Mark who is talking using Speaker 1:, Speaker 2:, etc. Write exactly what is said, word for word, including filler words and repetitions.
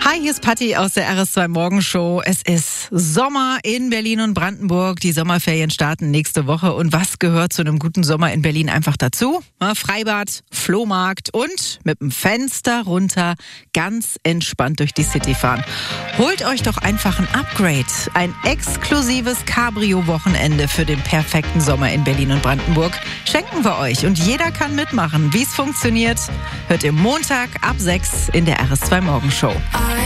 Speaker 1: Hi, hier ist Patti aus der R S zwei Morgenshow. Es ist Sommer in Berlin und Brandenburg. Die Sommerferien starten nächste Woche. Und was gehört zu einem guten Sommer in Berlin einfach dazu? Freibad, Flohmarkt und mit dem Fenster runter ganz entspannt durch die City fahren. Holt euch doch einfach ein Upgrade. Ein exklusives Cabrio-Wochenende für den perfekten Sommer in Berlin und Brandenburg schenken wir euch. Und jeder kann mitmachen. Wie es funktioniert, hört ihr Montag ab sechs in der R S zwei Morgenshow.